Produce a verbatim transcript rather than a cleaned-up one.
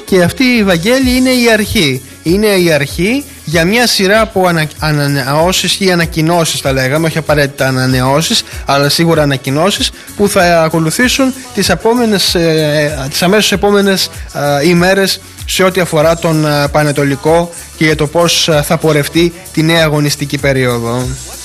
και αυτή η Βαγγέλη είναι η αρχή. Είναι η αρχή για μια σειρά από ανα, ανανεώσεις ή ανακοινώσεις, θα λέγαμε, όχι απαραίτητα ανανεώσεις, αλλά σίγουρα ανακοινώσεις που θα ακολουθήσουν τις, επόμενες, ε, τις αμέσως επόμενες ε, ημέρες σε ό,τι αφορά τον ε, Πανετολικό και για το πώς ε, θα πορευτεί τη νέα αγωνιστική περίοδο.